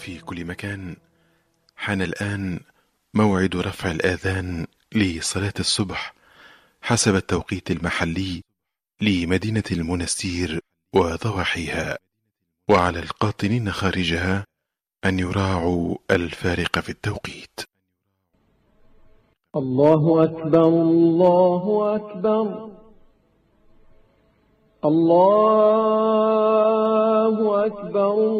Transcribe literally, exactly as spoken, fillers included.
في كل مكان، حان الآن موعد رفع الآذان لصلاة الصبح حسب التوقيت المحلي لمدينة المنستير وضواحيها، وعلى القاطنين خارجها أن يراعوا الفارق في التوقيت. الله أكبر الله أكبر الله أكبر